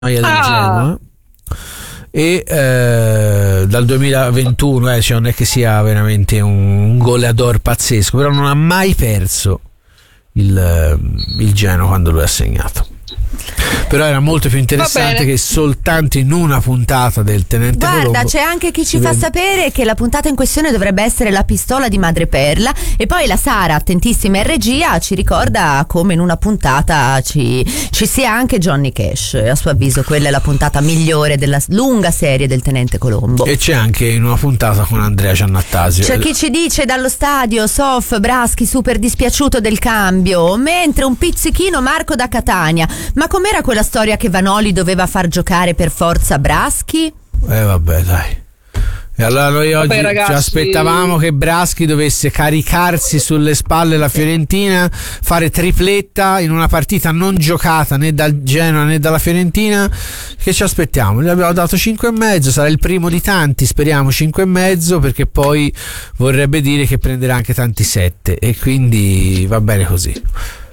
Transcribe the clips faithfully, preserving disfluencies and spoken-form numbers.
del ah. Genoa. E eh, dal duemilaventuno eh, cioè non è che sia veramente un, un goleador pazzesco, però non ha mai perso il, il Genoa quando lui ha segnato. Però era molto più interessante che soltanto in una puntata del Tenente Guarda, Colombo. c'è anche chi ci fa sapere che la puntata in questione dovrebbe essere La pistola di Madreperla, e poi la Sara, attentissima in regia, ci ricorda come in una puntata ci, ci sia anche Johnny Cash. A suo avviso quella è la puntata migliore della lunga serie del Tenente Colombo. E c'è anche in una puntata con Andrea Giannattasio. C'è chi ci dice dallo stadio: Sof Braschi super dispiaciuto del cambio, mentre un pizzichino Marco da Catania. Ma com'era quella storia che Vanoli doveva far giocare per forza Braschi? Eh vabbè, dai. E allora noi oggi vabbè, ragazzi, ci aspettavamo che Braschi dovesse caricarsi sulle spalle la Fiorentina, fare tripletta in una partita non giocata né dal Genoa né dalla Fiorentina. Che ci aspettiamo? Gli abbiamo dato cinque e mezzo, sarà il primo di tanti, speriamo cinque e mezzo, perché poi vorrebbe dire che prenderà anche tanti sette, e quindi va bene così.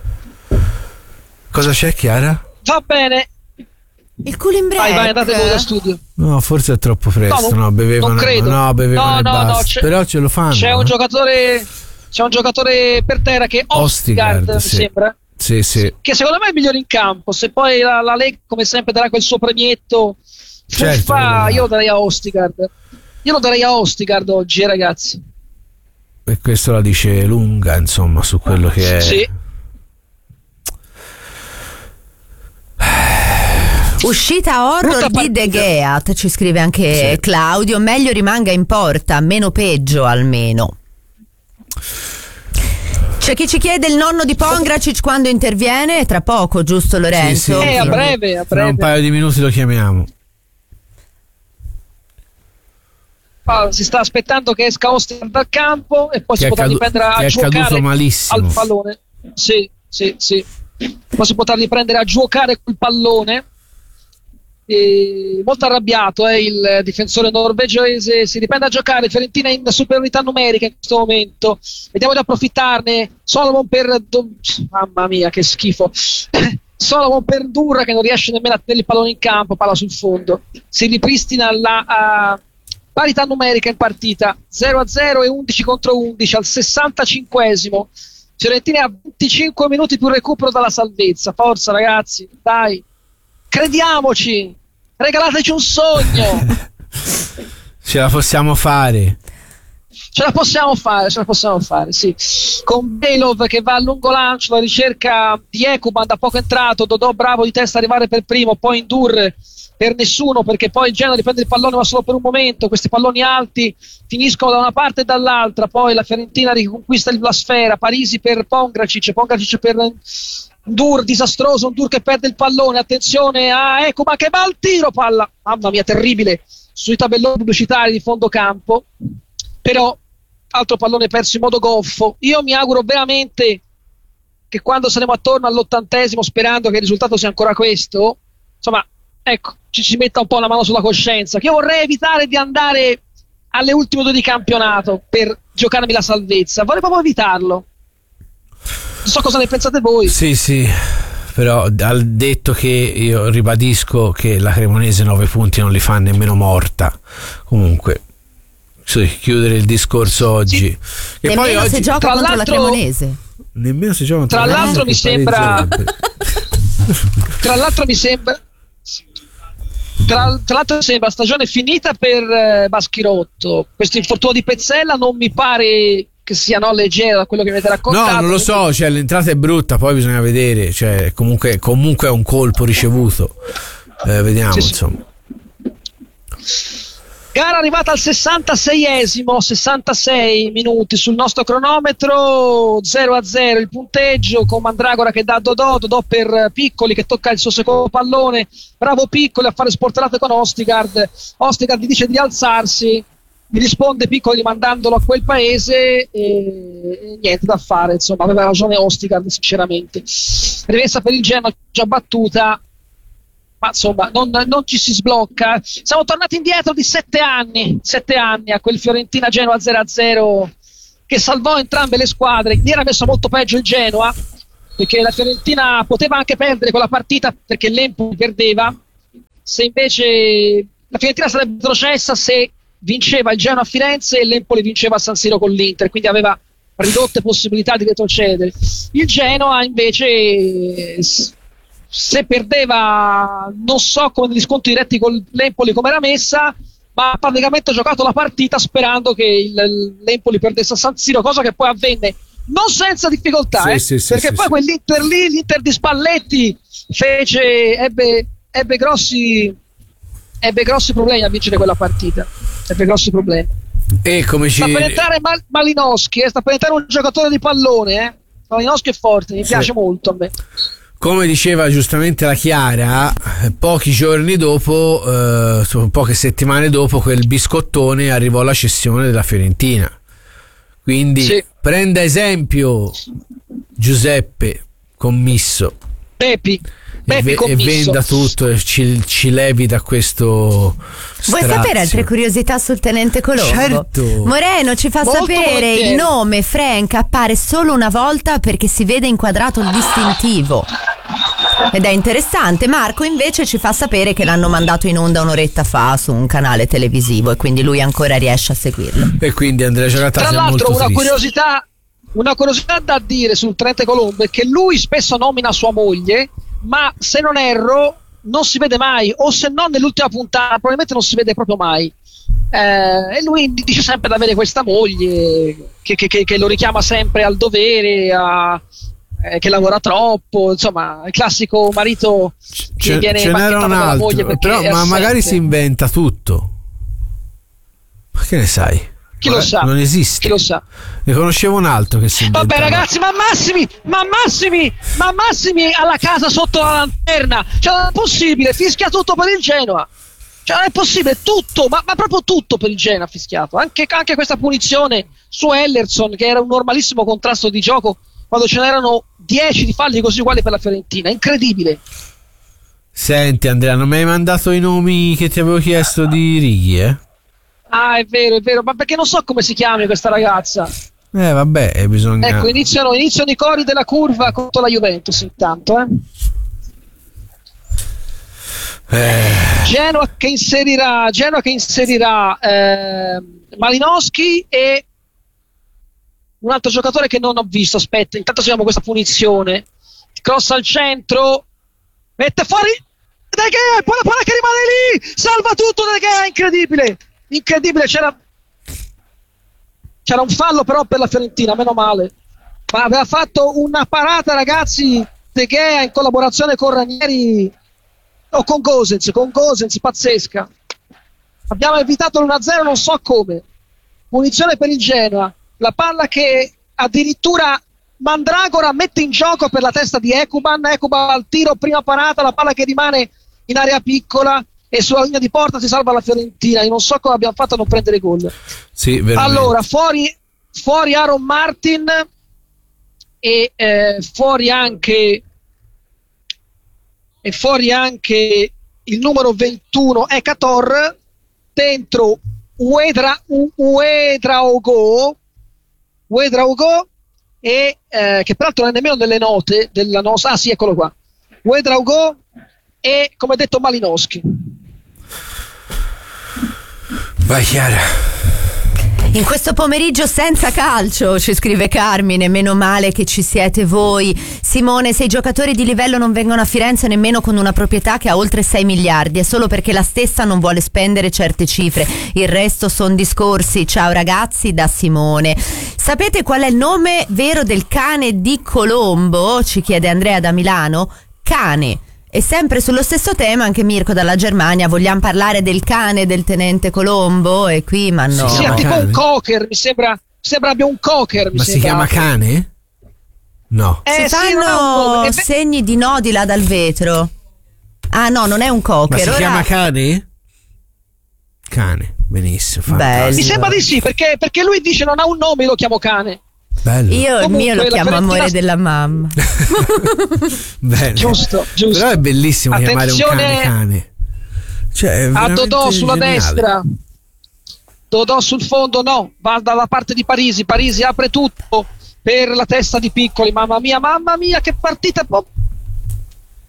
Cosa c'è, Chiara? Va bene. Il cooling break. Vai, vai, andate voi da studio. No, forse è troppo presto. No, no bevevano, non credo. No, bevevano no, e no, basta. no, c'è, però ce lo fanno. C'è eh? un giocatore, c'è un giocatore per terra che è Ostigard, mi sì. sembra. Sì, sì. Che secondo me è il migliore in campo. Se poi la, la Lega, come sempre, darà quel suo premietto, certo, fuffa, io lo darei a Ostigard. Io lo darei a Ostigard oggi, eh, ragazzi. E questo la dice lunga, insomma, su quello che è. Sì. Uscita horror di De Gea, ci scrive anche sì. Claudio. Meglio rimanga in porta, meno peggio almeno. C'è chi ci chiede il nonno di Pongracic quando interviene, tra poco, giusto Lorenzo? Sì, sì, eh, a breve, a breve. Tra un paio di minuti lo chiamiamo. Ah, si sta aspettando che esca Ostigard dal campo e poi che si potrà cadu- riprendere a giocare malissimo. al pallone. Sì, sì, sì. Poi si potrà riprendere a giocare col pallone. E molto arrabbiato è eh, il difensore norvegese. Si riprende a giocare. Fiorentina in superiorità numerica in questo momento, vediamo di approfittarne. Solomon per mamma mia che schifo Solomon per Durra che non riesce nemmeno a tenere il pallone in campo, palla sul fondo. Si ripristina la uh, parità numerica in partita, zero a zero e undici contro undici al sessantacinquesimo. Fiorentina a venticinque minuti più recupero dalla salvezza. Forza ragazzi, dai, crediamoci, regalateci un sogno. Ce la possiamo fare. Ce la possiamo fare, ce la possiamo fare, sì. Con Belov che va a lungo lancio, la ricerca di Ekuban da poco entrato, Dodò bravo di testa a arrivare per primo, poi Ndur per nessuno, perché poi il Genoa riprende il pallone ma solo per un momento. Questi palloni alti finiscono da una parte e dall'altra, poi la Fiorentina riconquista la sfera. Parisi per Pongracic, Pongracic per Ndur, disastroso, Ndur che perde il pallone, attenzione a Ekuban che va al tiro, palla, mamma mia, terribile, sui tabelloni pubblicitari di fondo campo. Però altro pallone perso in modo goffo. Io mi auguro veramente che quando saremo attorno all'ottantesimo, sperando che il risultato sia ancora questo, insomma, ecco, ci si metta un po' la mano sulla coscienza, che io vorrei evitare di andare alle ultime due di campionato per giocarmi la salvezza, vorrei proprio evitarlo. Non so cosa ne pensate voi. Sì, sì, però al detto che io ribadisco che la Cremonese nove punti non li fa nemmeno morta. Comunque sì, chiudere il discorso oggi. Sì. E poi oggi si gioca contro la Cremonese. Nemmeno si gioca contro tra la l'altro mi sembra tra l'altro mi sembra tra, tra l'altro mi sembra stagione finita per eh, Baschirotto. Questo infortunio di Pezzella non mi pare che sia no, leggero da quello che mi avete raccontato. No, non lo so, cioè l'entrata è brutta, poi bisogna vedere, cioè comunque, comunque è un colpo ricevuto. Eh, vediamo, sì, insomma. Sì. Gara arrivata al sessantaseiesimo, sessantasei minuti sul nostro cronometro, zero a zero il punteggio, con Mandragora che dà a Dodò, Dodò per Piccoli che tocca il suo secondo pallone, bravo Piccoli a fare sportellate con Ostigard, Ostigard gli dice di alzarsi, gli risponde Piccoli mandandolo a quel paese e, e niente da fare, insomma aveva ragione Ostigard sinceramente. Rimessa per il Genoa già battuta, ma insomma non, non ci si sblocca. Siamo tornati indietro di sette anni sette anni a quel Fiorentina Genoa zero a zero che salvò entrambe le squadre. Lì era messo molto peggio il Genoa, perché la Fiorentina poteva anche perdere quella partita perché l'Empoli perdeva, se invece la Fiorentina sarebbe retrocessa se vinceva il Genoa a Firenze e l'Empoli vinceva a San Siro con l'Inter, quindi aveva ridotte possibilità di retrocedere. Il Genoa invece, se perdeva, non so come negli scontri diretti con l'Empoli come era messa, ma ha praticamente giocato la partita sperando che il, l'Empoli perdesse a San Siro, cosa che poi avvenne non senza difficoltà, sì, eh, sì, sì, perché sì, poi sì. quell'Inter lì, l'Inter di Spalletti fece, ebbe, ebbe grossi ebbe grossi problemi a vincere quella partita, ebbe grossi problemi. E come ci... sta per entrare Mal- Malinowski, eh, sta per entrare un giocatore di pallone, eh. Malinowski è forte, mi sì. piace molto a me. Come diceva giustamente la Chiara, pochi giorni dopo, eh, poche settimane dopo, quel biscottone arrivò la cessione della Fiorentina. Quindi sì. prenda esempio Giuseppe Commisso. Pepi. E, ve- e venda tutto e ci, ci levi da questo strazio. Vuoi sapere altre curiosità sul tenente Colombo? Certo. Moreno ci fa Molto sapere volentieri. Il nome Frank appare solo una volta perché si vede inquadrato il distintivo ed è interessante. Marco invece ci fa sapere che l'hanno mandato in onda un'oretta fa su un canale televisivo e quindi lui ancora riesce a seguirlo. E quindi Andrea Giannattasi tra è molto l'altro una triste. curiosità una curiosità da dire sul tenente Colombo è che lui spesso nomina sua moglie, ma se non erro non si vede mai, o se non nell'ultima puntata probabilmente non si vede proprio mai, eh, e lui dice sempre di avere questa moglie che, che, che, che lo richiama sempre al dovere, a, eh, che lavora troppo, insomma il classico marito che ce, viene ce n'era un altro, però, ma magari si inventa tutto, ma che ne sai? Chi lo sa? Non esiste. Chi lo sa? Ne conoscevo un altro che si inventava. Vabbè ragazzi, ma Massimi, ma Massimi, ma Massimi alla casa sotto la lanterna. Cioè non è possibile, fischia tutto per il Genoa. Cioè non è possibile, tutto, ma, ma proprio tutto per il Genoa ha fischiato. Anche, anche questa punizione su Ellerson, che era un normalissimo contrasto di gioco, quando ce n'erano dieci di falli così uguali per la Fiorentina. Incredibile. Senti Andrea, non mi hai mandato i nomi che ti avevo chiesto di Righi, eh? Ah, è vero, è vero, ma perché non so come si chiami questa ragazza. Eh vabbè, bisogna... Ecco, iniziano, iniziano i cori della curva contro la Juventus intanto, eh. Eh. Genoa che inserirà Genoa che inserirà eh, Malinowski e un altro giocatore che non ho visto. Aspetta, intanto seguiamo questa punizione. Cross al centro, mette fuori De Gea, poi la palla che rimane lì, salva tutto De Gea, incredibile. Incredibile, c'era c'era un fallo però per la Fiorentina, meno male, ma aveva fatto una parata ragazzi De Gea in collaborazione con Ranieri o con Gosens, con Gosens pazzesca. Abbiamo evitato l'uno a zero non so come. Punizione per il Genoa, la palla che addirittura Mandragora mette in gioco per la testa di Ekuban. Ekuban al tiro, prima parata, la palla che rimane in area piccola e sulla linea di porta si salva la Fiorentina. Io non so come abbiamo fatto a non prendere gol. Sì, allora fuori, fuori Aaron Martin e eh, fuori anche e fuori anche il numero ventuno Ekator, dentro Uedra Uedraogo Uedraogo e eh, che peraltro non è nemmeno nelle note della nostra, ah sì, eccolo qua, Uedraogo e come detto Malinowski. Vai Chiara. In questo pomeriggio senza calcio, ci scrive Carmine, meno male che ci siete voi. Simone, se i giocatori di livello non vengono a Firenze nemmeno con una proprietà che ha oltre sei miliardi, è solo perché la stessa non vuole spendere certe cifre, il resto sono discorsi. Ciao ragazzi, da Simone. Sapete qual è il nome vero del cane di Colombo? Ci chiede Andrea da Milano. Cane. E sempre sullo stesso tema anche Mirko dalla Germania, vogliamo parlare del cane del tenente Colombo? E qui ma no. Si chiama tipo un cocker, mi sembra, mi sembra abbia un cocker. Ma si chiama cane? No. Eh, si fanno sì, segni di no di là dal vetro. Ah no, non è un cocker. Ma si Ora... chiama cane? Cane, benissimo. Fantastico. Mi sembra di sì, perché, perché lui dice non ha un nome, lo chiamo cane. Bello. Io Comunque, il mio lo chiamo amore Fiorentina... della mamma. Bello. Giusto, giusto. Però è bellissimo Attenzione, chiamare un cane cane. Cioè, a Dodò sulla geniale. destra, Dodò sul fondo, no, va dalla parte di Parisi. Parisi apre tutto per la testa di Piccoli. Mamma mia, mamma mia, che partita.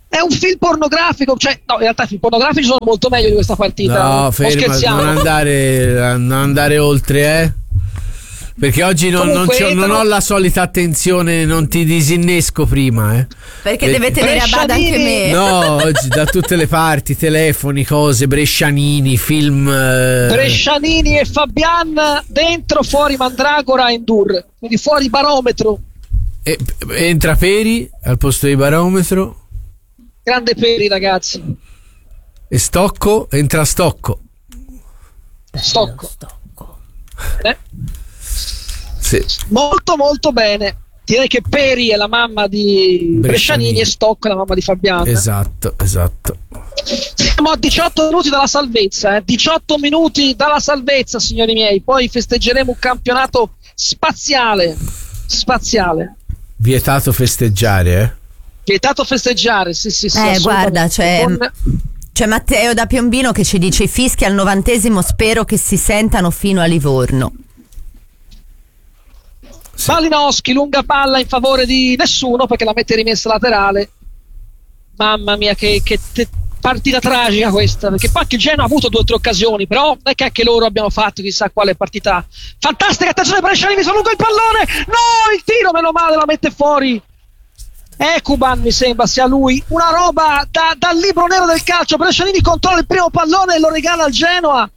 È un film pornografico, cioè no, in realtà i film pornografici sono molto meglio di questa partita. No, ferma, non andare, non andare oltre, eh. Perché oggi non, non, c'ho, non ho la solita attenzione, non ti disinnesco prima, eh. Perché Perché deve tenere a bada anche me. No, oggi da tutte le parti, telefoni, cose, Brescianini, film. Eh... Brescianini e Fabian dentro, fuori Mandragora e Endur, quindi fuori barometro. E, entra Peri al posto di barometro. Grande Peri, ragazzi. E Stocco, entra Stocco. Stocco. Stocco. Eh? Sì. Molto molto bene. Direi che Peri è la mamma di Brescianini, Brescianini e Stocco è la mamma di Fabian. Esatto, esatto. Siamo a diciotto minuti dalla salvezza, eh? diciotto minuti dalla salvezza, signori miei. Poi festeggeremo un campionato spaziale. Spaziale. Vietato festeggiare, eh? Vietato festeggiare, sì, sì, sì. Eh, guarda, c'è, Con... c'è Matteo da Piombino che ci dice: i fischi al novantesimo spero che si sentano fino a Livorno. Sì. Malinowski, lunga palla in favore di nessuno perché la mette rimessa laterale. Mamma mia, che, che te, partita tragica questa, perché poi anche il Genoa ha avuto due o tre occasioni, però non è che anche loro abbiano fatto chissà quale partita fantastica. Attenzione, Brescianini, sono lungo il pallone, no, il tiro, meno male, la mette fuori Ekuban, mi sembra sia lui, una roba da, dal libro nero del calcio. Brescianini controlla il primo pallone e lo regala al Genoa.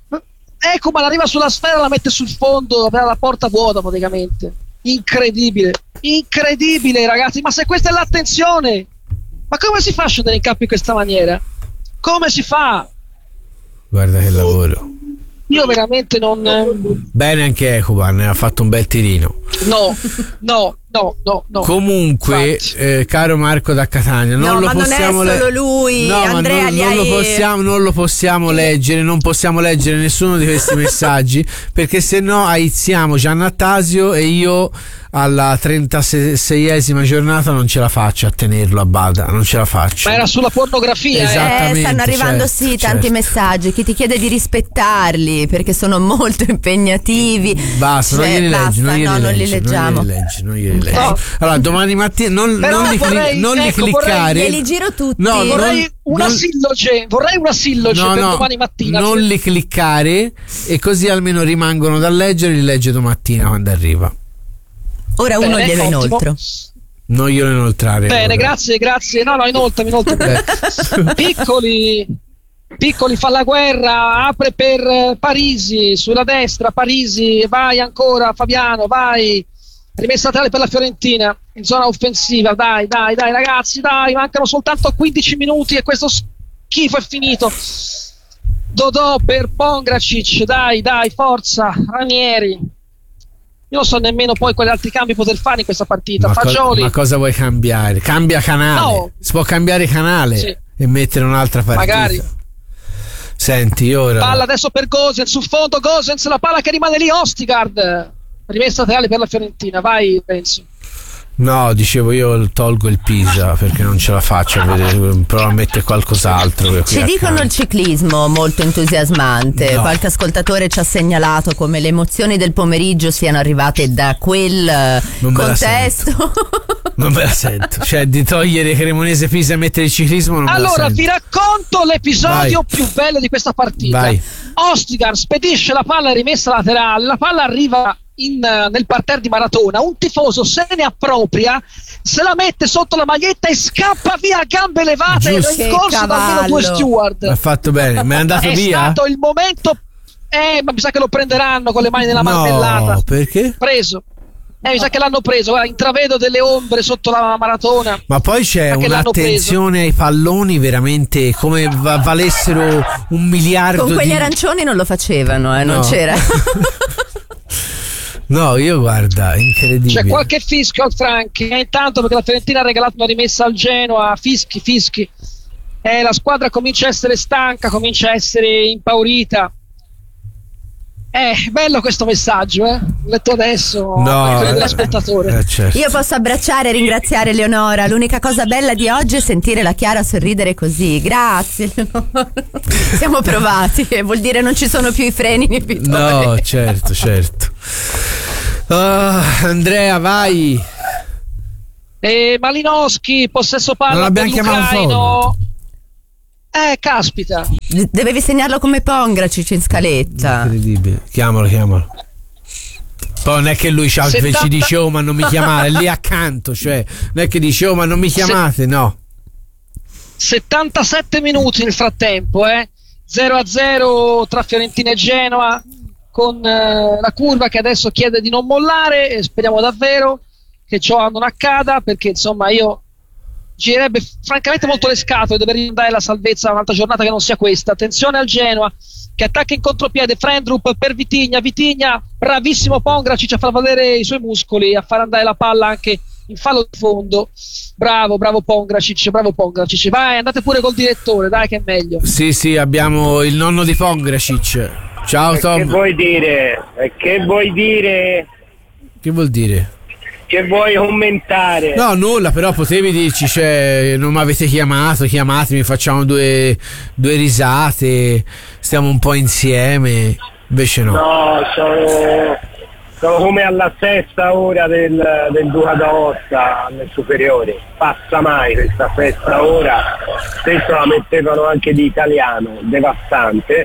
Ekuban arriva sulla sfera, la mette sul fondo per la porta vuota praticamente. Incredibile, incredibile, ragazzi, ma se questa è l'attenzione, ma come si fa a scendere in campo in questa maniera? Come si fa? Guarda che lavoro. Io veramente non... Bene anche Ekuban, ha fatto un bel tirino. No, no, no, no, no. Comunque, eh, caro Marco da Catania, non no, lo ma possiamo non è solo lui, no, Andrea, non, non, lo possiamo, non lo possiamo leggere, non possiamo leggere nessuno di questi messaggi perché se no aiziamo Giannattasio e io alla trentaseiesima giornata non ce la faccio a tenerlo a bada, non ce la faccio. Ma era sulla pornografia, esattamente, eh, stanno arrivando certo, sì tanti certo. messaggi. Chi ti chiede di rispettarli perché sono molto impegnativi. Basta, cioè, non glieli leggi, non glieli no, non li leggi, leggiamo. non glieli leggi, non glieli leggi. No. Allora domani mattina non, Però non li, vorrei, cli- non li ecco, cliccare. Glieli giro tutti. No, vorrei non, una non, silloge, vorrei una silloge no, per no, domani mattina. non li cliccare e così almeno rimangono da leggere, li legge domattina quando arriva. Ora uno Bene, glielo ottimo. inoltro. Non glielo inoltrare. Bene, ora. grazie, grazie. No, no, inoltre, inoltre. Piccoli, Piccoli fa la guerra, apre per Parisi, sulla destra, Parisi, vai ancora Fabiano, vai. Rimessa laterale per la Fiorentina, in zona offensiva, dai, dai, dai ragazzi, dai, mancano soltanto quindici minuti e questo schifo è finito. Dodò per Pongracic, dai, dai, forza, Ranieri. Io non so nemmeno poi quali altri cambi poter fare in questa partita. Ma, Fagioli. co- ma cosa vuoi cambiare? Cambia canale. No. Si può cambiare canale Sì. e mettere un'altra partita. Magari. Senti, ora. Palla adesso per Gosens, sul fondo Gosens, la palla che rimane lì, Ostigard. Rimessa laterale per la Fiorentina, vai Renzo. No, dicevo io tolgo il Pisa perché non ce la faccio a vedere, provo a mettere qualcos'altro. Ci dicono il ciclismo molto entusiasmante. No. Qualche ascoltatore ci ha segnalato come le emozioni del pomeriggio siano arrivate da quel eh, Non me la contesto. Non me la sento, cioè di togliere Cremonese Pisa e mettere il ciclismo non me la Allora sento. vi racconto l'episodio Vai. più bello di questa partita. Vai. Ostigard spedisce la palla rimessa laterale, la palla arriva in, uh, nel parterre di Maratona, un tifoso se ne appropria, se la mette sotto la maglietta e scappa via a gambe levate, Giusto. in corso da almeno due Che steward. Ha fatto bene, ma è andato È via? stato il momento, eh, ma mi sa che lo prenderanno con le mani nella marmellata. No, perché? Preso. Eh, mi sa che l'hanno preso, guarda, intravedo delle ombre sotto la Maratona. Ma poi c'è Ma che l'hanno un'attenzione ai palloni veramente come va- valessero un miliardo Con quegli di... arancioni non lo facevano, eh, non No. c'era. No, io guarda, incredibile. C'è qualche fischio al Franchi, eh, intanto perché la Fiorentina ha regalato una rimessa al Genoa, fischi, fischi. Eh, la squadra comincia a essere stanca, comincia a essere impaurita. Eh, bello questo messaggio, eh. L'ho letto adesso, No, quello eh, dell'ascoltatore. eh, certo. Io posso abbracciare e ringraziare Eleonora. L'unica cosa bella di oggi è sentire la Chiara sorridere così. Grazie, Eleonora. Siamo provati, e vuol dire non ci sono più i freni nei pitoni. No, certo, certo. Ah, Andrea, vai. E Malinowski, possesso palla non per l'abbiamo chiamato l'ucraino. Eh, caspita. Devevi segnarlo come Pongracic in scaletta. Incredibile. Chiamalo, chiamalo. Poi non è che lui ci settanta dice oh ma non mi chiamate, è lì accanto, cioè non è che dice oh ma non mi chiamate, no. settantasette minuti nel frattempo, eh. zero a zero tra Fiorentina e Genoa, con eh, la curva che adesso chiede di non mollare, e speriamo davvero che ciò non accada, perché insomma io girerebbe francamente molto le scatole dover rimandare la salvezza a un'altra giornata che non sia questa. Attenzione al Genoa che attacca in contropiede, Frendrup per Vitigna, Vitigna, bravissimo Pongracic a far valere i suoi muscoli, a far andare la palla anche in fallo di fondo. Bravo, bravo Pongracic, bravo Pongracic. Vai, andate pure col direttore, dai che è meglio. Sì, sì, abbiamo il nonno di Pongracic. Ciao e Tom. Che vuoi dire? E che vuoi dire? Che vuol dire? Che vuoi commentare? No, nulla, però potevi dirci, cioè, non mi avete chiamato, chiamatemi, facciamo due, due risate, stiamo un po' insieme, invece no. No, sono, sono come alla sesta ora del, del Duca d'Aosta alle superiori, passa mai questa sesta ora, spesso la mettevano anche di italiano, devastante.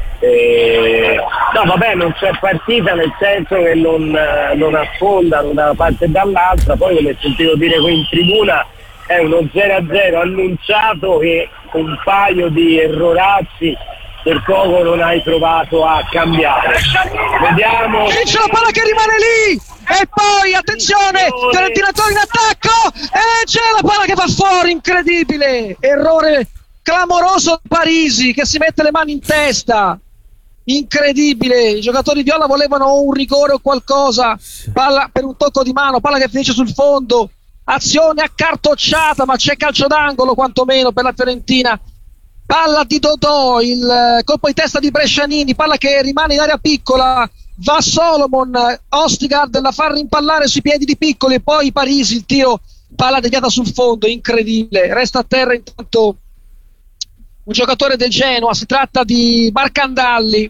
Eh, no vabbè, non c'è partita, nel senso che non, non affondano da una parte e dall'altra. Poi come sentivo dire qui in tribuna è uno zero a zero annunciato che con un paio di erroracci per poco non hai provato a cambiare. Vediamo. E c'è la palla che rimane lì, e poi attenzione, Fiorentina torna in attacco e c'è la palla che va fuori, incredibile, errore clamoroso di Parisi che si mette le mani in testa. Incredibile, i giocatori viola volevano un rigore o qualcosa, palla per un tocco di mano, palla che finisce sul fondo, azione accartocciata, ma c'è calcio d'angolo quantomeno per la Fiorentina. Palla di Dodò, il colpo di testa di Brescianini, palla che rimane in area piccola, va Solomon, Ostigard la fa rimpallare sui piedi di Piccoli, e poi Parisi, il tiro, palla deviata sul fondo, incredibile. Resta a terra intanto un giocatore del Genoa, si tratta di Marcandalli,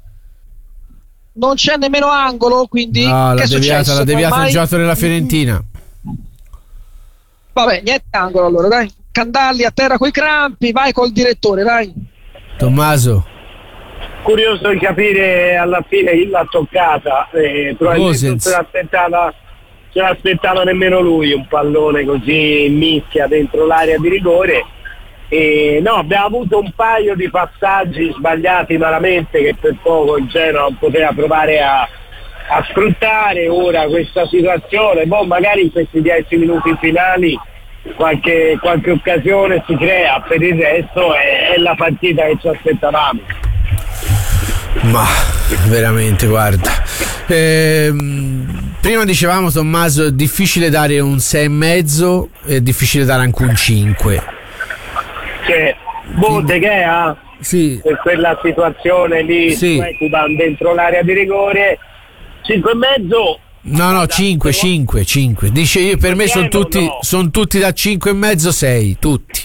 non c'è nemmeno angolo, quindi no, che l'ha è deviata, successo? l'ha deviata Ormai... il giocatore della Fiorentina. Vabbè, niente angolo allora, dai. Candalli a terra coi crampi, vai col direttore, vai. Tommaso, Curioso di capire alla fine chi l'ha toccata, eh, probabilmente non se l'aspettava, se l'aspettava nemmeno lui un pallone così mischia dentro l'area di rigore. E no, abbiamo avuto un paio di passaggi sbagliati malamente che per poco il Genoa non poteva provare a, a sfruttare ora questa situazione. Boh, magari in questi dieci minuti finali qualche, qualche occasione si crea, per il resto è, è la partita che ci aspettavamo. ma veramente, guarda, ehm, prima dicevamo Tommaso, è difficile dare un sei e mezzo, è difficile dare anche un cinque. Cioè, boh, De Gea, sì, per quella situazione lì, sì, Cuban dentro l'area di rigore, cinque e mezzo. no no cinque cinque cinque dice, io per me sono tutti no. sono tutti da cinque e mezzo sei, tutti.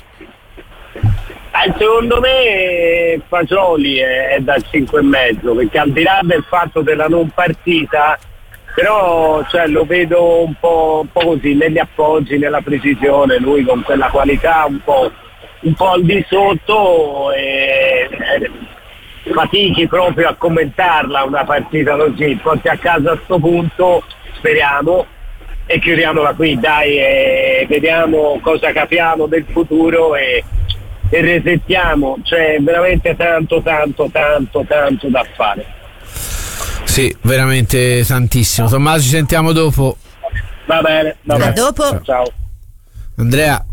Eh, secondo me Fagioli è, è da cinque e mezzo, perché al di là del fatto della non partita, però cioè, lo vedo un po', un po' così negli appoggi, nella precisione, lui con quella qualità un po', un po' al di sotto, e, e fatichi proprio a commentarla una partita così. Porti a casa a sto punto, speriamo, e chiudiamola qui, dai, e vediamo cosa capiamo del futuro e, e resettiamo. C'è veramente tanto tanto tanto tanto da fare. Sì, veramente tantissimo. Tommaso, ci sentiamo dopo. Va bene, va bene. A dopo. Ciao, ciao. Andrea.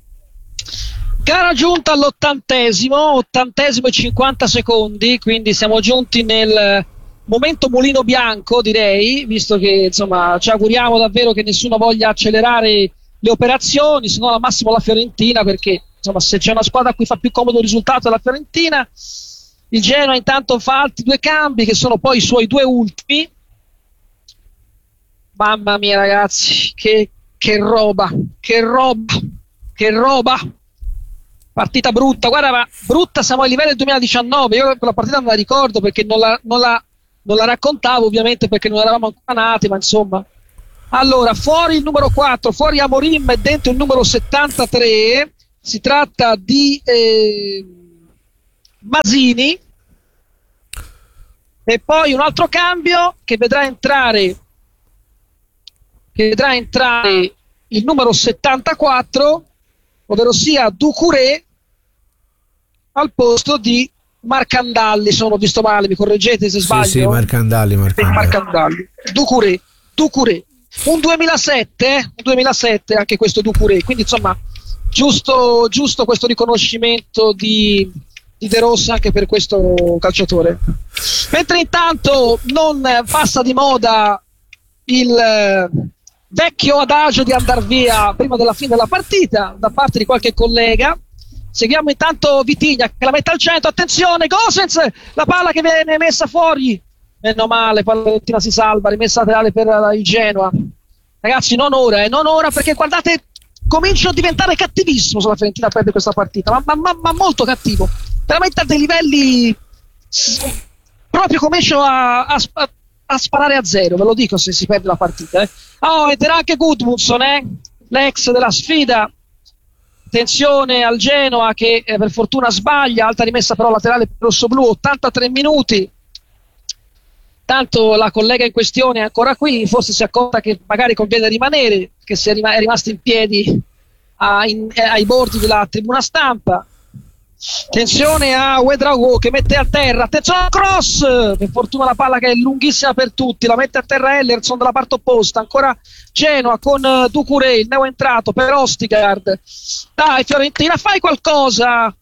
Gara giunta all'ottantesimo, ottantesimo e cinquanta secondi, quindi siamo giunti nel momento mulino bianco, direi, visto che insomma ci auguriamo davvero che nessuno voglia accelerare le operazioni, se no al massimo la Fiorentina, perché insomma se c'è una squadra a cui fa più comodo il risultato è la Fiorentina. Il Genoa intanto fa altri due cambi che sono poi i suoi due ultimi. Mamma mia ragazzi, che, che roba, che roba, che roba. Partita brutta, guarda, ma brutta, siamo ai livelli del duemiladiciannove. Io quella partita non la ricordo perché non la, non la, non la raccontavo, ovviamente perché non eravamo ancora nati, ma insomma Allora, fuori il numero quattro, fuori Amorim e dentro il numero settantatré. Si tratta di eh, Masini. E poi un altro cambio che vedrà entrare che vedrà entrare il numero settantaquattro, ovvero sia Doucouré al posto di Marcandalli. Se non ho visto male, mi correggete se sbaglio. Sì, sì, Marcandalli, Marcandalli. Marcandalli. Doucouré, Doucouré. Un duemilasette, eh? un duemilasette anche questo Doucouré, quindi insomma giusto, giusto questo riconoscimento di, di De Rossa anche per questo calciatore. Mentre intanto non passa di moda il eh, vecchio adagio di andar via prima della fine della partita da parte di qualche collega. Seguiamo intanto Vitigna che la mette al centro, attenzione Gosens, la palla che viene messa fuori, meno male, Valentina si salva, rimessa laterale per il Genoa. Ragazzi, non ora, eh, non ora, perché guardate, comincio a diventare cattivissimo se la Fiorentina perde questa partita, ma, ma, ma, ma molto cattivo, veramente a dei livelli, proprio comincio a, a, a sparare a zero, ve lo dico se si perde la partita. Eh. Oh, entrerà anche Gudmundsson, eh, l'ex della sfida. Attenzione al Genoa che eh, per fortuna sbaglia, alta rimessa però laterale per rossoblu, ottantatré minuti. Tanto la collega in questione è ancora qui, forse si è accorta che magari conviene rimanere, che si è, rim- è rimasta in piedi a, in, eh, ai bordi della tribuna stampa. Attenzione a Ouedraogo che mette a terra, attenzione al cross, per fortuna la palla che è lunghissima per tutti, la mette a terra Ellerson dalla parte opposta, ancora Genoa con uh, Doucouré, il neo entrato per Ostigard. Dai Fiorentina, fai qualcosa.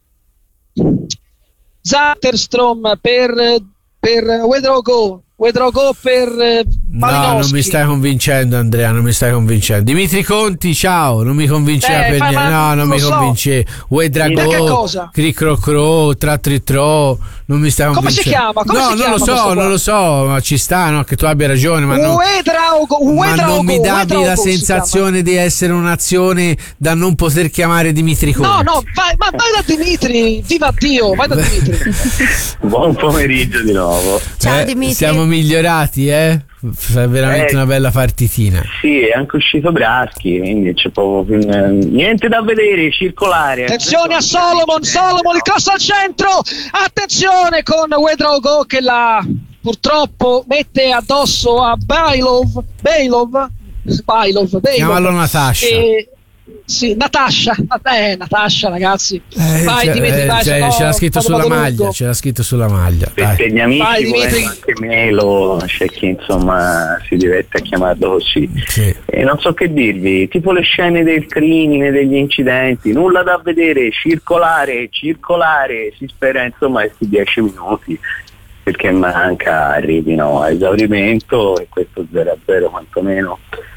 Zatterstrom per per Ouedraogo, Ouedraogo per eh, Malinowski. No, non mi stai convincendo Andrea, non mi stai convincendo. Dimitri Conti, ciao, non mi convinceva eh, per niente. No, non mi so. convince. Ouedraogo, Cricrocro, Tratritro, non mi stai Come convincendo. si chiama? Come no, si non chiama lo so, non lo so, ma ci sta, no, che tu abbia ragione, ma, no, Ouedraogo, Ouedraogo, ma non mi dammi la sensazione di essere un'azione da non poter chiamare Dimitri Conti. No, no, vai, ma vai da Dimitri, viva Dio, vai da Dimitri. Buon pomeriggio di nuovo. Ciao eh, Dimitri. Siamo migliorati, eh? Fa veramente eh, una bella partitina. Sì, è anche uscito Braschi, quindi c'è proprio niente da vedere, circolare. Attenzione a Solomon, Solomon il cross al centro, attenzione con Ouedraogo che la purtroppo mette addosso a Bailov, Bailov, Bailov, Bailov. Chiamalo Natasha. E, sì, Natasha, eh, Natasha ragazzi. Eh, vai cioè, Dimitri, eh, vai, cioè, no, c'era scritto sulla maglia, c'era scritto sulla maglia. Per gli amici vai, Dimitri. anche Melo, c'è chi insomma si diverte a chiamarlo così. Sì. E non so che dirvi, tipo le scene del crimine, degli incidenti, nulla da vedere, circolare, circolare, si spera insomma questi dieci minuti perché manca arrivino a esaurimento e questo zero a zero quantomeno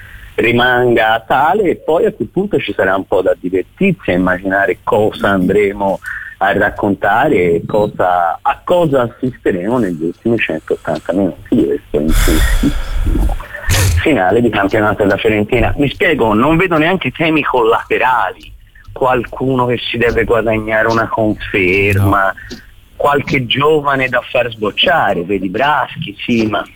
rimanga tale, e poi a quel punto ci sarà un po' da divertirsi a immaginare cosa andremo a raccontare e cosa, a cosa assisteremo negli ultimi centottanta minuti di questo intensissimo finale di campionato della Fiorentina. Mi spiego, non vedo neanche temi collaterali, qualcuno che si deve guadagnare una conferma, no. Qualche giovane da far sbocciare, vedi Braschi, sì, ma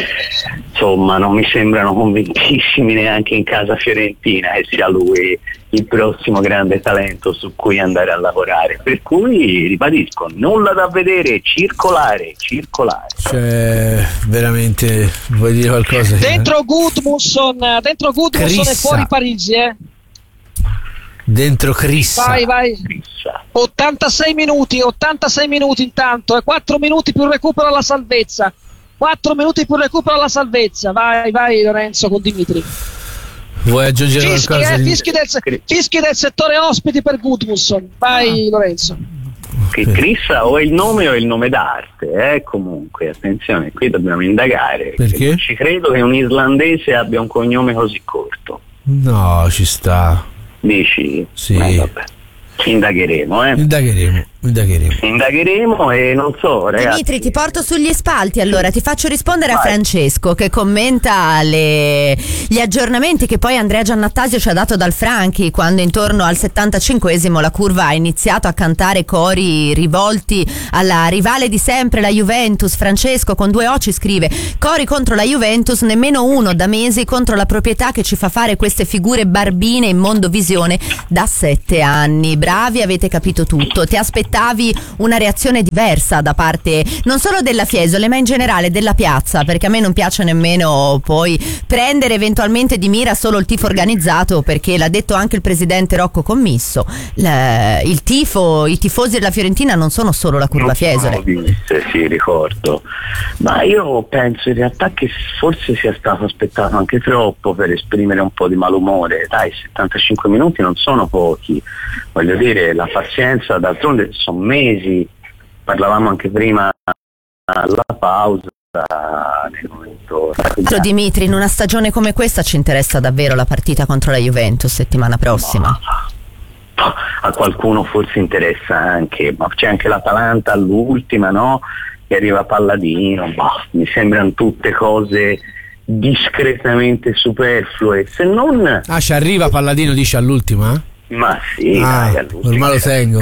insomma non mi sembrano convintissimi neanche in casa fiorentina che sia lui il prossimo grande talento su cui andare a lavorare, per cui ribadisco, nulla da vedere, circolare, circolare. Cioè, veramente vuoi dire qualcosa? Dentro Gudmundsson, dentro Gudmundsson e fuori Parisi, eh. Dentro Crissa. Vai, vai. ottantasei minuti, ottantasei minuti intanto, e quattro minuti più recupero alla salvezza. quattro minuti più recupero alla salvezza. Vai, vai Lorenzo con Dimitri. Vuoi aggiungere fischi, qualcosa? Eh, Di... fischi, del, fischi del settore ospiti per Gudmundsson. Vai ah. Lorenzo. Che Crissa o è il nome o è il nome d'arte, eh? Comunque attenzione, qui dobbiamo indagare. Perché? Non ci credo che un islandese abbia un cognome così corto. No, ci sta. Dici? Sì. Eh, vabbè. Indagheremo, eh? Indagheremo. Indagheremo. Indagheremo e non so, ragazzi. Dimitri, ti porto sugli spalti, allora ti faccio rispondere Vai. a Francesco che commenta le, gli aggiornamenti che poi Andrea Giannattasio ci ha dato dal Franchi, quando intorno al settantacinquesimo la curva ha iniziato a cantare cori rivolti alla rivale di sempre, la Juventus. Francesco con due O ci scrive: cori contro la Juventus, nemmeno uno da mesi contro la proprietà che ci fa fare queste figure barbine in Mondovisione da sette anni. Bravi, avete capito tutto. Ti aspettavi una reazione diversa da parte non solo della Fiesole ma in generale della piazza, perché a me non piace nemmeno poi prendere eventualmente di mira solo il tifo organizzato, perché l'ha detto anche il presidente Rocco Commisso, la, il tifo, i tifosi della Fiorentina non sono solo la curva Fiesole. Disse, sì, ricordo, ma io penso in realtà che forse sia stato aspettato anche troppo per esprimere un po' di malumore. Dai, settantacinque minuti non sono pochi, voglio dire, la pazienza, d'altronde sono mesi, parlavamo anche prima alla pausa nel momento. Però Dimitri, in una stagione come questa ci interessa davvero la partita contro la Juventus settimana prossima. A qualcuno forse interessa anche, ma c'è anche l'Atalanta all'ultima, no? Che arriva Palladino, bah, mi sembrano tutte cose discretamente superflue, se non... Ah, ci arriva Palladino, dice all'ultima? Ma sì, ah, dai, all'ultima. ormai lo tengo.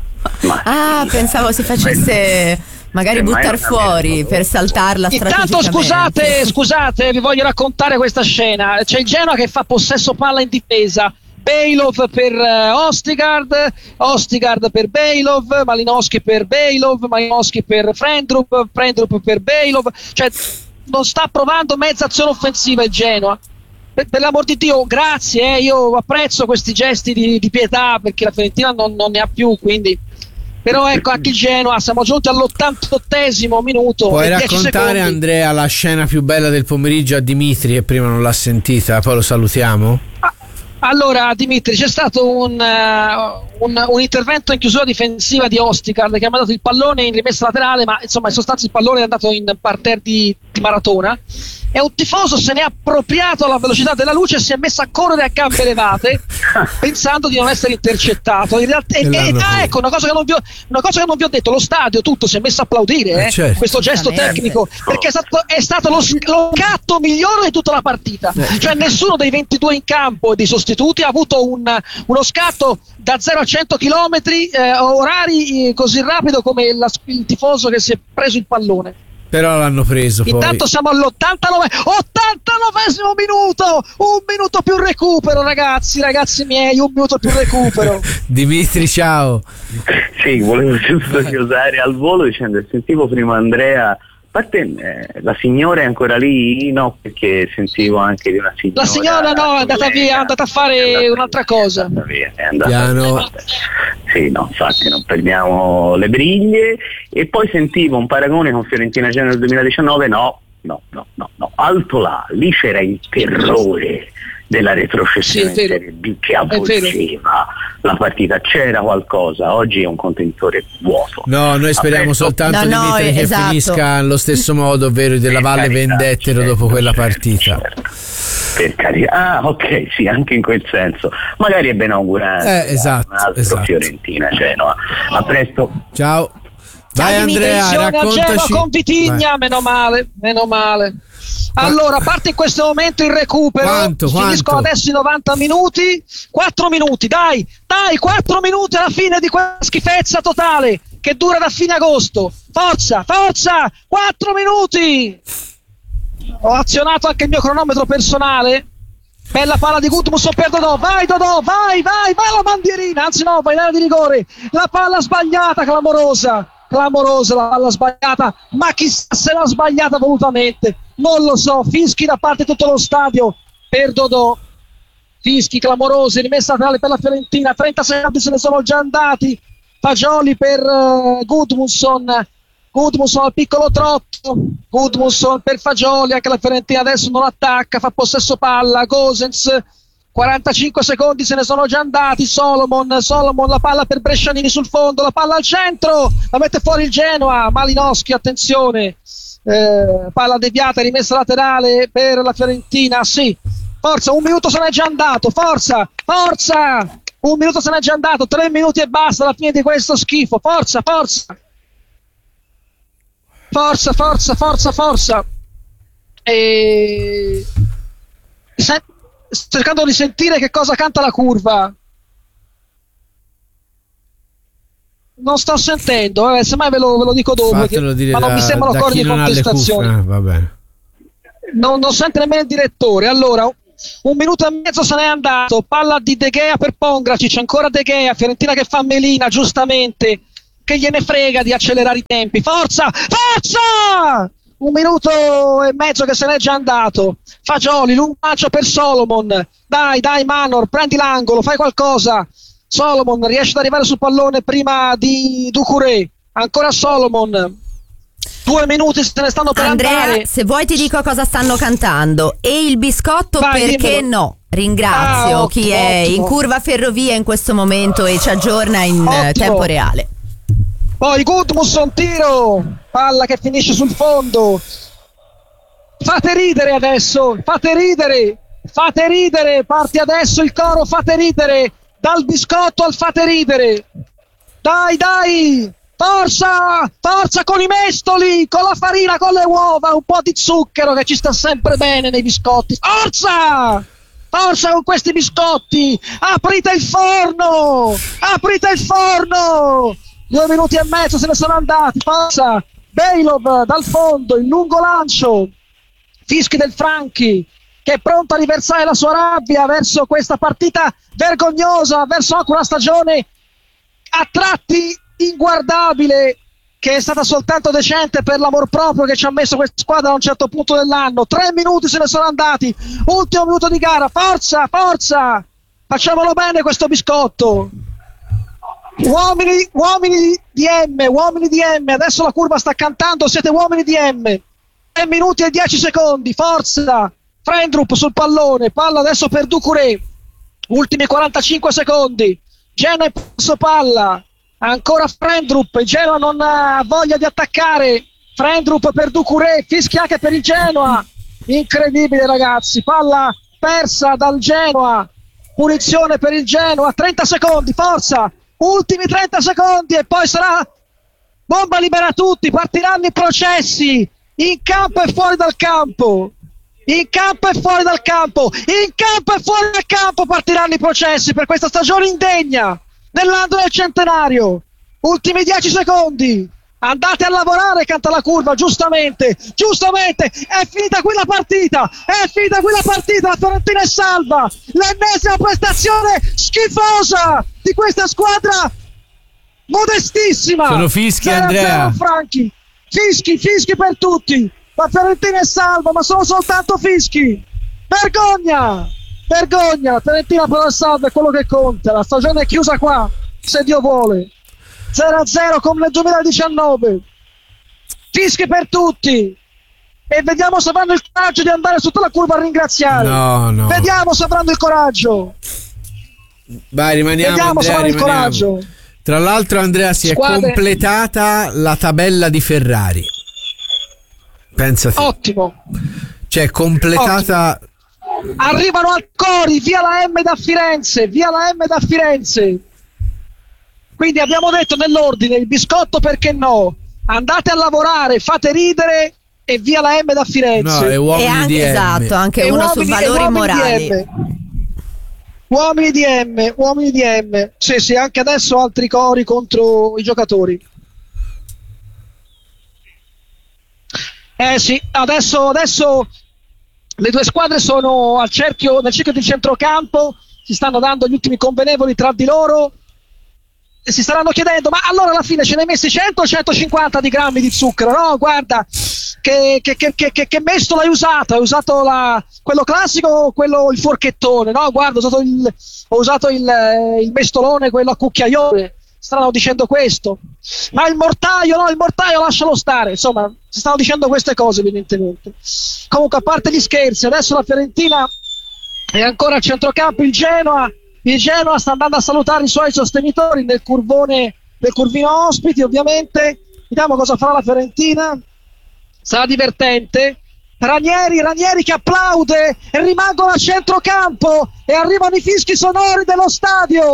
Ma ah, sì, pensavo si facesse magari buttar fuori per saltarla strategicamente. Intanto scusate, scusate, vi voglio raccontare questa scena. C'è il Genoa che fa possesso palla in difesa. Bejlov per uh, Ostigard, Ostigard per Bejlov, Malinowski per Bejlov, Malinowski per Frendrup, Frendrup per Bejlov. Cioè non sta provando mezza azione offensiva il Genoa. Per, per l'amor di Dio, grazie, eh, io apprezzo questi gesti di, di pietà, perché la Fiorentina non, non ne ha più, quindi. Però ecco, anche il Genoa, siamo giunti all'ottantottesimo minuto. Puoi raccontare, secondi. Andrea, la scena più bella del pomeriggio a Dimitri, che prima non l'ha sentita, poi lo salutiamo? Ah, allora Dimitri, c'è stato un, uh, un, un intervento in chiusura difensiva di Ostigard che ha mandato il pallone in rimessa laterale, ma insomma in sostanza il pallone è andato in parterre di, di Maratona, e un tifoso se ne è appropriato alla velocità della luce e si è messo a correre a gambe elevate pensando di non essere intercettato. In realtà, e, e, ah, ecco una cosa, che non vi ho, una cosa che non vi ho detto: lo stadio tutto si è messo a applaudire eh, certo. questo gesto tecnico, perché è stato, è stato lo, lo scatto migliore di tutta la partita. Cioè nessuno dei ventidue in campo e dei sostituti ha avuto un, uno scatto da zero a cento chilometri eh, orari eh, così rapido come la, il tifoso che si è preso il pallone. Però l'hanno preso poi. Intanto siamo all'ottantanove ottantanovesimo minuto, un minuto più recupero, ragazzi, ragazzi miei, un minuto più recupero. Dimitri, ciao. Sì, volevo giusto chiusare al volo dicendo, sentivo prima Andrea, a parte eh, la signora è ancora lì? No, perché sentivo anche di una signora. La signora no, è andata via, è andata a fare è andata un'altra via, cosa. È andata via, è andata Piano. Via. Sì, no, infatti non perdiamo le briglie. E poi sentivo un paragone con Fiorentina Genoa del duemiladiciannove, no, no, no, no, no, alto là, lì c'era il terrore della retrocessione sì, in Serie B che avvolgeva la partita, c'era qualcosa. Oggi è un contenitore vuoto. No, noi speriamo Aperto. soltanto no, no, Dimitri, che esatto. finisca allo stesso modo, ovvero della Valle carità, Vendettero certo, dopo quella certo, partita. Certo. Per carità, ah ok, sì, anche in quel senso. Magari è ben augurante Eh, esatto, un altro esatto. Fiorentina Genoa. A presto. Ciao. Vai Ciao, Andrea, Attenzione a Genoa raccontaci. con Vitigna, Vai. meno male, meno male. Allora, parte in questo momento il recupero. Quanto, Finiscono quanto? adesso i novanta minuti. quattro minuti, dai, dai, quattro minuti alla fine di quella schifezza totale che dura da fine agosto. Forza, forza, quattro minuti. Ho azionato anche il mio cronometro personale. Bella palla di Gudmundsson per Dodò, vai Dodò, vai, vai, vai la bandierina, anzi no, vai l'area di rigore. La palla sbagliata, clamorosa. Clamorosa la palla sbagliata, ma chissà se l'ha sbagliata volutamente, non lo so. Fischi da parte di tutto lo stadio per Dodò, fischi clamorosi, rimessa laterale per la Fiorentina, trenta secondi se ne sono già andati. Fagioli per uh, Gudmundsson, Gudmundsson al piccolo trotto, Gudmundsson per Fagioli, anche la Fiorentina adesso non attacca, fa possesso palla. Gosens, quarantacinque secondi se ne sono già andati. Solomon, Solomon, la palla per Brescianini sul fondo, la palla al centro, la mette fuori il Genoa. Malinowski, attenzione, eh, palla deviata, rimessa laterale per la Fiorentina. Sì, forza, un minuto se n'è già andato, forza, forza, un minuto se n'è già andato, tre minuti e basta alla fine di questo schifo. Forza, forza, forza, forza, forza, forza. E... Se... cercando di sentire che cosa canta la curva. Non sto sentendo, eh, semmai ve lo, ve lo dico dopo, perché, ma non da, mi sembrano cori di contestazione. Eh, va bene. Non, non sente nemmeno il direttore. Allora, un minuto e mezzo se n'è andato, palla di De Gea per Pongracic, ancora De Gea, Fiorentina che fa melina, giustamente, che gliene frega di accelerare i tempi. Forza, forza! Un minuto e mezzo che se n'è già andato. Fagioli, lungo lancio per Solomon. Dai, dai Manor, prendi l'angolo, fai qualcosa. Solomon riesce ad arrivare sul pallone prima di Doucouré. Ancora Solomon. Due minuti se ne stanno per Andrea, andare. se vuoi ti dico cosa stanno cantando. E il biscotto, Vai, perché dimmelo. no? Ringrazio Ah, chi ottimo, è ottimo. in curva Ferrovia in questo momento e ci aggiorna in eh, Ottimo. tempo reale. Poi Gudmundsson, tiro, palla che finisce sul fondo. Fate ridere adesso, fate ridere, fate ridere, parti adesso il coro, fate ridere, dal biscotto al fate ridere. Dai, dai, forza, forza con i mestoli, con la farina, con le uova, un po' di zucchero che ci sta sempre bene nei biscotti. Forza! Forza con questi biscotti, aprite il forno, aprite il forno. Due minuti e mezzo se ne sono andati. Forza, Bejlov dal fondo, il lungo lancio. Fischi del Franchi che è pronto a riversare la sua rabbia verso questa partita vergognosa, verso anche una stagione a tratti inguardabile, che è stata soltanto decente per l'amor proprio che ci ha messo questa squadra a un certo punto dell'anno. Tre minuti se ne sono andati, ultimo minuto di gara. Forza, forza, facciamolo bene questo biscotto. Uomini, uomini di M, uomini di M, adesso la curva sta cantando, siete uomini di M. tre minuti e dieci secondi, forza. Frendrup sul pallone, palla adesso per Doucouré. Ultimi quarantacinque secondi. Genoa in passo palla. Ancora Frendrup, il Genoa non ha voglia di attaccare. Frendrup per Doucouré, fischia anche per il Genoa. Incredibile ragazzi, palla persa dal Genoa. Punizione per il Genoa, trenta secondi, forza. Ultimi trenta secondi e poi sarà bomba libera tutti, partiranno i processi in campo e fuori dal campo, in campo e fuori dal campo, in campo e fuori dal campo partiranno i processi per questa stagione indegna nell'anno del centenario. Ultimi dieci secondi, andate a lavorare, canta la curva, giustamente, giustamente, è finita qui la partita, è finita qui la partita, la Fiorentina è salva, l'ennesima prestazione schifosa di questa squadra modestissima. Sono fischi, zero a zero Andrea. Franchi, fischi, fischi per tutti, la Fiorentina è salva, ma sono soltanto fischi. Vergogna, vergogna, la Fiorentina però è salva, è quello che conta, la stagione è chiusa qua, se Dio vuole. zero a zero come nel duemiladiciannove, fischi per tutti, e vediamo se avranno il coraggio di andare su tutta la curva a ringraziare. No, no. Vediamo se avranno il coraggio. Vai, rimaniamo, Vediamo se Andrea, avranno il rimaniamo. coraggio. Tra l'altro, Andrea, si Squadre- è completata la tabella di Ferrari. Pensati. Ottimo. Cioè, completata. Arrivano al Cori, via la M da Firenze, via la M da Firenze. Quindi abbiamo detto nell'ordine il biscotto perché no, andate a lavorare, fate ridere e via la M da Firenze. No, è E uomini anche di M. esatto, anche E uno uomini- su e valori uomini morali. di M. Uomini di M, uomini di M. Sì, sì, anche adesso altri cori contro i giocatori. Eh sì, adesso, adesso le due squadre sono al cerchio, nel cerchio di centrocampo, si stanno dando gli ultimi convenevoli tra di loro e si staranno chiedendo: ma allora alla fine ce ne hai messi cento o centocinquanta di grammi di zucchero? No, guarda, che, che, che, che, che mestolo hai usato? Hai usato la, quello classico o quello, il forchettone? No, guarda, ho usato il, ho usato il, il mestolone, quello a cucchiaione. Stanno dicendo questo, ma il mortaio, no, il mortaio lascialo stare. Insomma, si stanno dicendo queste cose evidentemente. Comunque, a parte gli scherzi, adesso la Fiorentina è ancora a centrocampo. Il Genoa, il Genoa sta andando a salutare i suoi sostenitori nel curvone, nel curvino ospiti, ovviamente. Vediamo cosa farà la Fiorentina. Sarà divertente. Ranieri, Ranieri che applaude e rimangono a centrocampo e arrivano i fischi sonori dello stadio.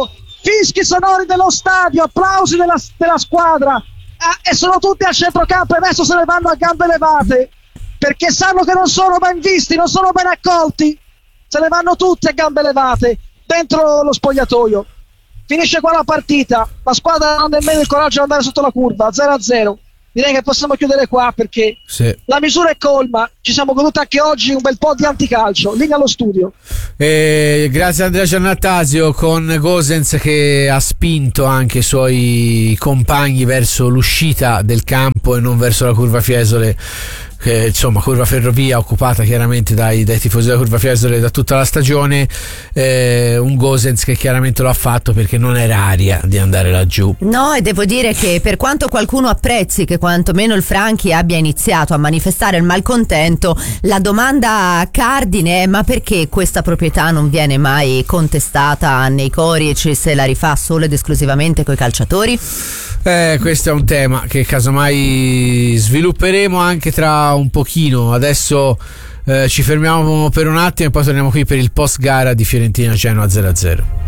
fischi sonori dello stadio, applausi della, della squadra, ah, e sono tutti al centrocampo e adesso se ne vanno a gambe levate perché sanno che non sono ben visti, non sono ben accolti, se ne vanno tutti a gambe levate dentro lo spogliatoio. Finisce qua la partita, la squadra non ha nemmeno il coraggio di andare sotto la curva, zero a zero. Direi che possiamo chiudere qua perché sì. La misura è colma, ci siamo goduti anche oggi un bel po' di anticalcio. Linea allo studio. Eh, grazie a Andrea Giannattasio con Gosens che ha spinto anche i suoi compagni verso l'uscita del campo e non verso la curva Fiesole. Eh, insomma, curva Ferrovia occupata chiaramente dai, dai tifosi della curva Fiesole da tutta la stagione, eh, un Gosens che chiaramente lo ha fatto perché non era aria di andare laggiù. No, e devo dire che per quanto qualcuno apprezzi che quantomeno il Franchi abbia iniziato a manifestare il malcontento, la domanda cardine è: ma perché questa proprietà non viene mai contestata nei cori e ci se la rifà solo ed esclusivamente coi calciatori? Eh, questo è un tema che casomai svilupperemo anche tra un pochino. Adesso eh, ci fermiamo per un attimo e poi torniamo qui per il post gara di Fiorentina Genoa zero a zero.